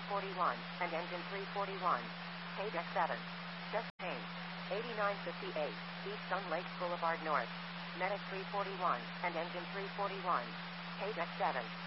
341, and engine 341. Page X7. Chest paint. 8958, East Sun Lakes Boulevard North. Medic 341, and engine 341. Page X7.